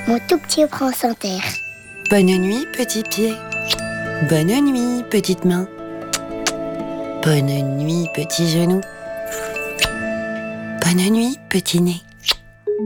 Mon tout petit France Inter. Bonne nuit, petit pied. Bonne nuit, petite main. Bonne nuit, petit genou. Bonne nuit, petit nez.